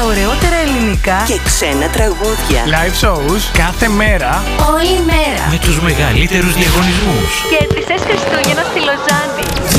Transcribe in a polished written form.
ωραιότερα ελληνικά και ξένα τραγούδια. Live shows κάθε μέρα, όλη μέρα. Με τους μεγαλύτερους διαγωνισμούς. Κέρδισες Χριστούγεννα στη Λοζάνη.